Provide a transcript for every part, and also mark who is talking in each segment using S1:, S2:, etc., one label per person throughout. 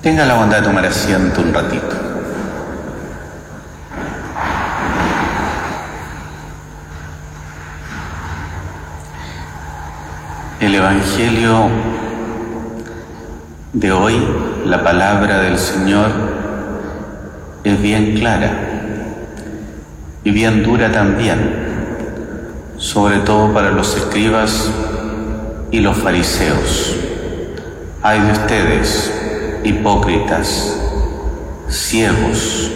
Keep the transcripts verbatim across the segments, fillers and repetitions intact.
S1: Tenga la bondad de tomar asiento un ratito. El Evangelio de hoy, la palabra del Señor, es bien clara y bien dura también, sobre todo para los escribas y los fariseos. Ay de ustedes, hipócritas, ciegos.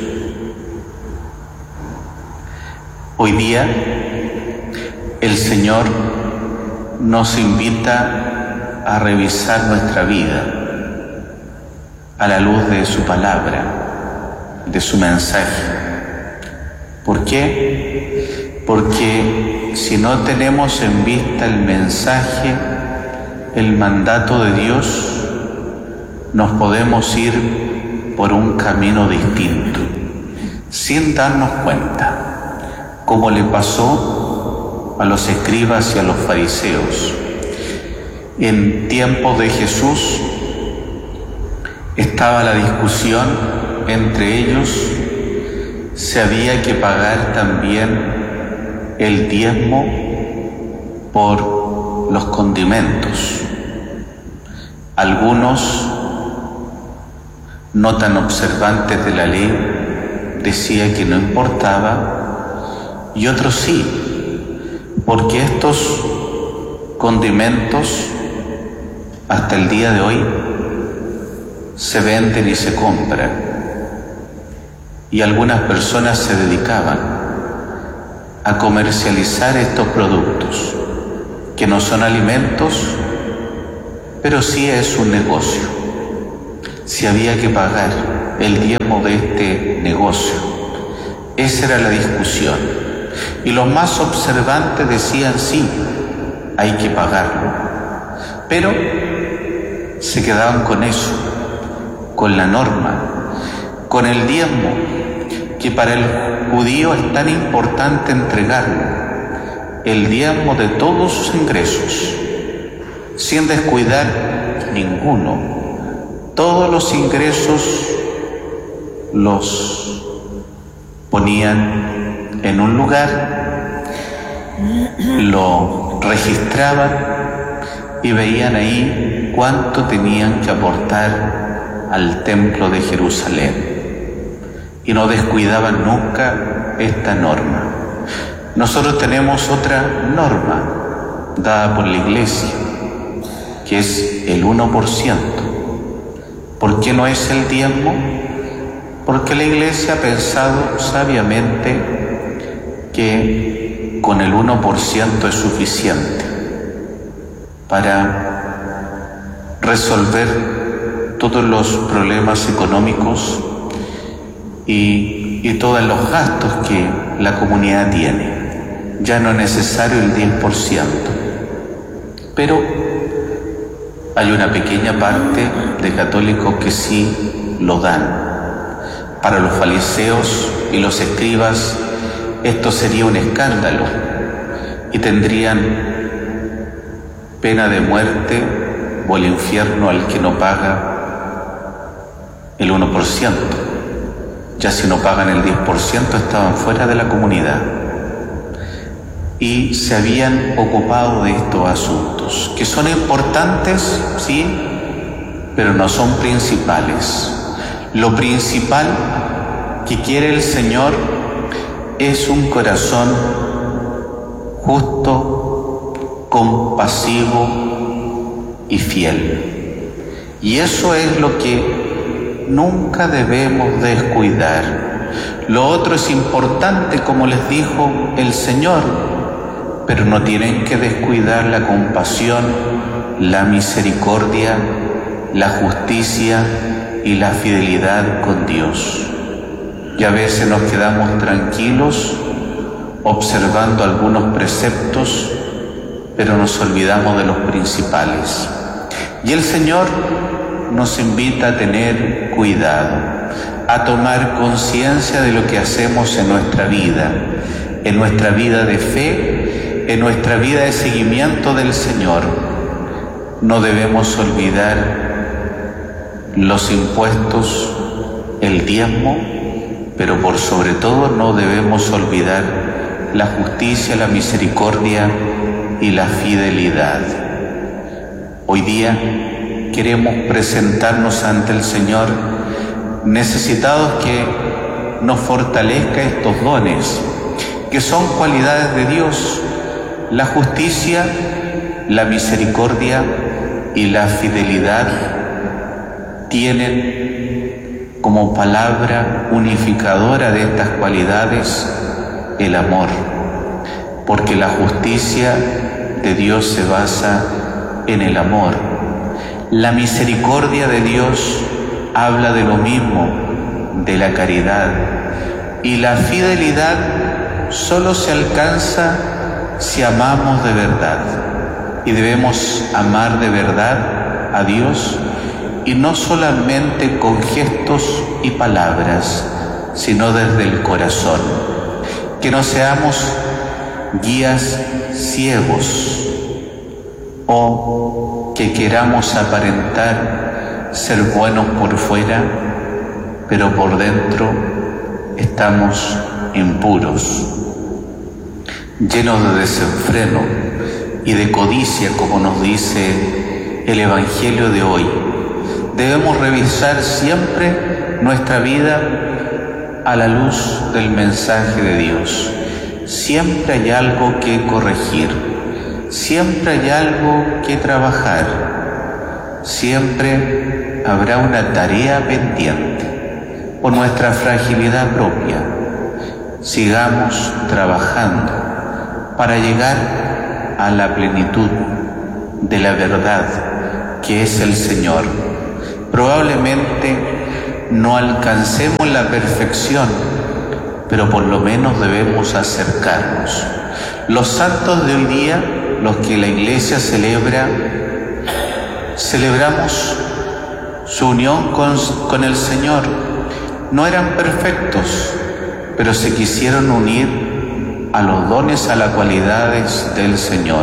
S1: Hoy día el Señor nos invita a revisar nuestra vida a la luz de su palabra, de su mensaje. ¿Por qué? Porque si no tenemos en vista el mensaje, el mandato de Dios, nos podemos ir por un camino distinto, sin darnos cuenta, como le pasó a los escribas y a los fariseos. En tiempos de Jesús estaba la discusión entre ellos, si había que pagar también el diezmo por los condimentos. Algunos, no tan observantes de la ley, decían que no importaba, y otros sí, porque estos condimentos hasta el día de hoy se venden y se compran, y algunas personas se dedicaban a comercializar estos productos, que no son alimentos, pero sí es un negocio. Si había que pagar el diezmo de este negocio, esa era la discusión. Y los más observantes decían sí, hay que pagarlo, pero se quedaban con eso, con la norma, con el diezmo, que para el judío es tan importante entregarlo, el diezmo de todos sus ingresos, sin descuidar ninguno. Todos los ingresos los ponían en un lugar, lo registraban y veían ahí cuánto tenían que aportar al templo de Jerusalén, y no descuidaban nunca esta norma. Nosotros tenemos otra norma dada por la Iglesia, que es el uno por ciento. ¿Por qué no es el diezmo? Porque la Iglesia ha pensado sabiamente que con el uno por ciento es suficiente para resolver todos los problemas económicos y, y todos los gastos que la comunidad tiene. Ya no es necesario el diez por ciento. Pero hay una pequeña parte de católicos que sí lo dan. Para los fariseos y los escribas esto sería un escándalo y tendrían pena de muerte o el infierno al que no paga el uno por ciento. Ya si no pagan el diez por ciento estaban fuera de la comunidad. Y se habían ocupado de estos asuntos, que son importantes, sí, pero no son principales. Lo principal que quiere el Señor es un corazón justo, compasivo y fiel. Y eso es lo que nunca debemos descuidar. Lo otro es importante, como les dijo el Señor, pero no tienen que descuidar la compasión, la misericordia, la justicia y la fidelidad con Dios. Y a veces nos quedamos tranquilos observando algunos preceptos, pero nos olvidamos de los principales. Y el Señor nos invita a tener cuidado, a tomar conciencia de lo que hacemos en nuestra vida, en nuestra vida de fe, en nuestra vida de seguimiento del Señor. No debemos olvidar los impuestos, el diezmo, pero por sobre todo no debemos olvidar la justicia, la misericordia y la fidelidad. Hoy día queremos presentarnos ante el Señor necesitados que nos fortalezca estos dones, que son cualidades de Dios: la justicia, la misericordia y la fidelidad. Tienen como palabra unificadora de estas cualidades el amor, porque la justicia de Dios se basa en el amor. La misericordia de Dios habla de lo mismo, de la caridad, y la fidelidad solo se alcanza si amamos de verdad, y debemos amar de verdad a Dios, y no solamente con gestos y palabras, sino desde el corazón. Que no seamos guías ciegos o que queramos aparentar ser buenos por fuera, pero por dentro estamos impuros, llenos de desenfreno y de codicia, como nos dice el Evangelio de hoy. Debemos revisar siempre nuestra vida a la luz del mensaje de Dios. Siempre hay algo que corregir, siempre hay algo que trabajar, siempre habrá una tarea pendiente por nuestra fragilidad propia. Sigamos trabajando para llegar a la plenitud de la verdad que es el Señor. Probablemente no alcancemos la perfección, pero por lo menos debemos acercarnos. Los santos de hoy día, los que la Iglesia celebra, celebramos su unión con, con el Señor. No eran perfectos, pero se quisieron unir a los dones, a las cualidades del Señor.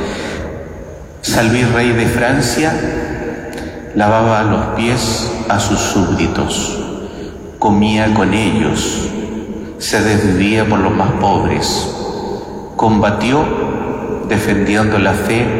S1: Salvi, rey de Francia, lavaba los pies a sus súbditos, comía con ellos, se desvivía por los más pobres, combatió defendiendo la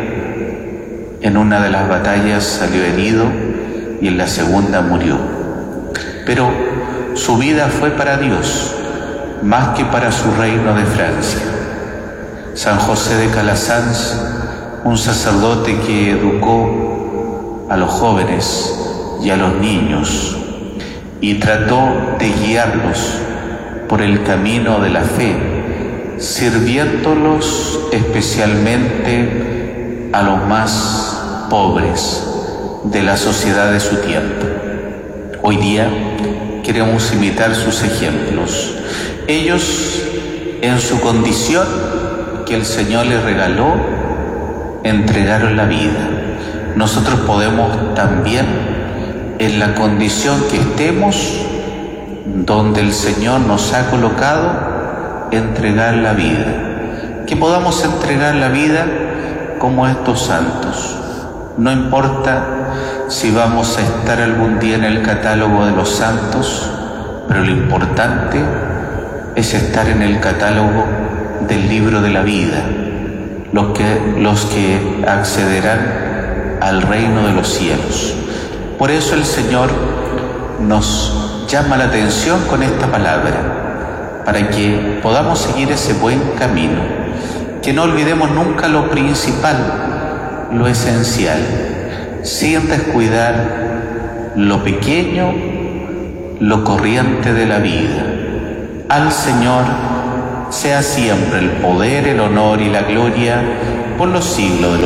S1: fe. En una de las batallas salió herido y en la segunda murió. Pero su vida fue para Dios, más que para su reino de Francia. San José de Calasanz, un sacerdote que educó a los jóvenes y a los niños y trató de guiarlos por el camino de la fe, sirviéndolos especialmente a los más pobres de la sociedad de su tiempo. Hoy día queremos imitar sus ejemplos. Ellos, en su condición que el Señor les regaló, entregaron la vida. Nosotros podemos también, en la condición que estemos, donde el Señor nos ha colocado, entregar la vida. Que podamos entregar la vida como estos santos. No importa si vamos a estar algún día en el catálogo de los santos, pero lo importante es estar en el catálogo del libro de la vida, los que, los que accederán al reino de los cielos. Por eso el Señor nos llama la atención con esta palabra, para que podamos seguir ese buen camino, que no olvidemos nunca lo principal, lo esencial, sin descuidar lo pequeño, lo corriente de la vida. Al Señor sea siempre el poder, el honor y la gloria por los siglos de los